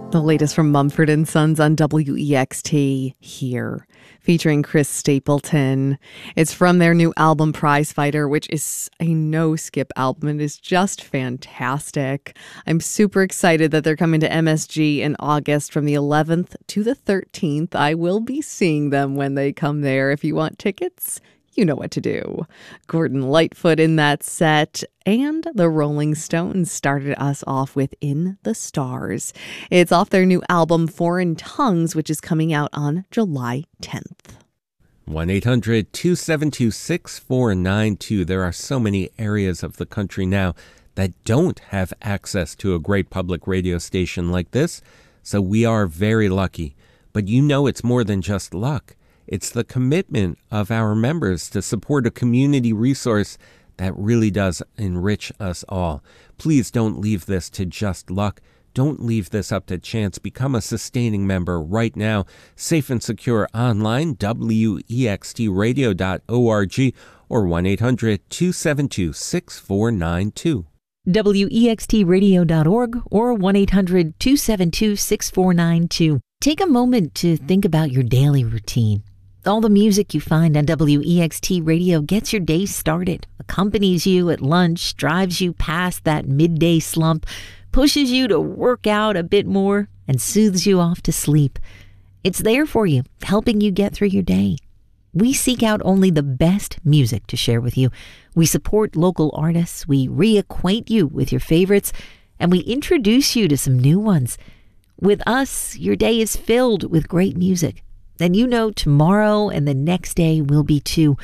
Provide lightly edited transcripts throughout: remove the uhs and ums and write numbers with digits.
The latest from Mumford & Sons on WEXT here, featuring Chris Stapleton. It's from their new album, Prizefighter, which is a no-skip album. It is just fantastic. I'm super excited that they're coming to MSG in August from the 11th to the 13th. I will be seeing them when they come there. If you want tickets, you know what to do. Gordon Lightfoot in that set, and the Rolling Stones started us off with In the Stars. It's off their new album, Foreign Tongues, which is coming out on July 10th. 1-800-272-6492. There are so many areas of the country now that don't have access to a great public radio station like this, so we are very lucky. But you know it's more than just luck. It's the commitment of our members to support a community resource that really does enrich us all. Please don't leave this to just luck. Don't leave this up to chance. Become a sustaining member right now. Safe and secure online, wextradio.org or 1-800-272-6492. wextradio.org or 1-800-272-6492. Take a moment to think about your daily routine. All the music you find on WEXT Radio gets your day started, accompanies you at lunch, drives you past that midday slump, pushes you to work out a bit more, and soothes you off to sleep. It's there for you, helping you get through your day. We seek out only the best music to share with you. We support local artists, we reacquaint you with your favorites, and we introduce you to some new ones. With us, your day is filled with great music. And you know tomorrow and the next day will be too.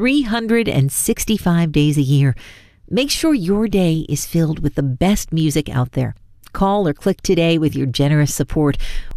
365 days a year. Make sure your day is filled with the best music out there. Call or click today with your generous support.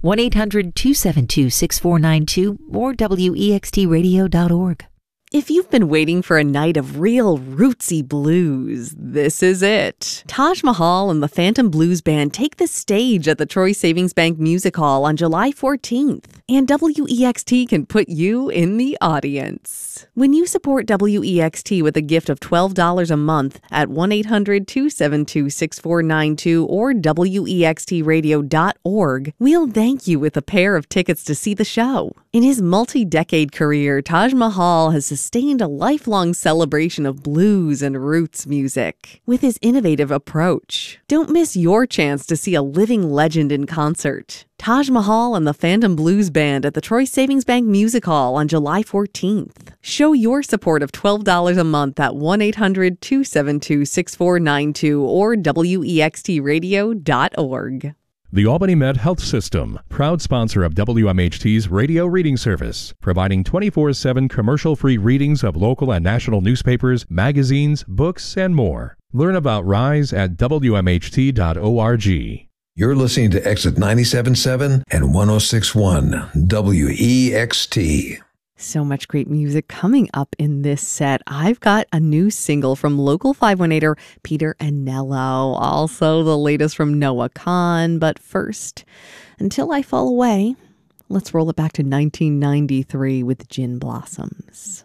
1-800-272-6492 or wextradio.org. If you've been waiting for a night of real rootsy blues, this is it. Taj Mahal and the Phantom Blues Band take the stage at the Troy Savings Bank Music Hall on July 14th. And WEXT can put you in the audience. When you support WEXT with a gift of $12 a month at 1-800-272-6492 or wextradio.org, we'll thank you with a pair of tickets to see the show. In his multi-decade career, Taj Mahal has sustained a lifelong celebration of blues and roots music with his innovative approach. Don't miss your chance to see a living legend in concert. Taj Mahal and the Phantom Blues Band at the Troy Savings Bank Music Hall on July 14th. Show your support of $12 a month at 1-800-272-6492 or wextradio.org. The Albany Med Health System, proud sponsor of WMHT's radio reading service, providing 24/7 commercial-free readings of local and national newspapers, magazines, books, and more. Learn about RISE at WMHT.org. You're listening to Exit 97.7 and 106.1 WEXT. So much great music coming up in this set. I've got a new single from local 518er Peter Anello. Also the latest from Noah Kahan. But first, Until I Fall Away, let's roll it back to 1993 with Gin Blossoms.